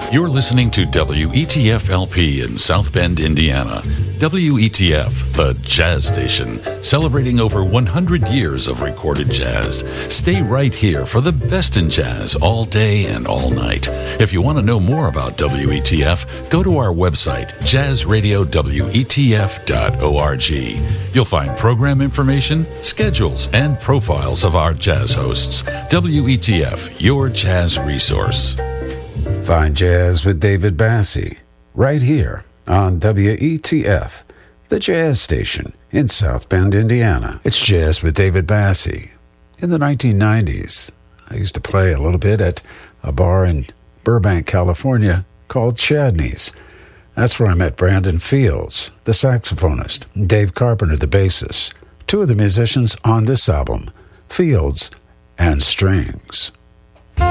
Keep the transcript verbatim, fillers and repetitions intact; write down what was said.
You're listening to W E T F L P in South Bend, Indiana. W E T F, the jazz station, celebrating over one hundred years of recorded jazz. Stay right here for the best in jazz all day and all night. If you want to know more about W E T F, go to our website, jazz radio w e t f dot org. You'll find program information, schedules, and profiles of our jazz hosts. W E T F, your jazz resource. Find Jazz with David Bassie right here on W E T F, the jazz station in South Bend, Indiana. It's Jazz with David Bassie. In the nineteen nineties, I used to play a little bit at a bar in Burbank, California called Chadney's. That's where I met Brandon Fields, the saxophonist, and Dave Carpenter, the bassist, two of the musicians on this album, Fields and Strings.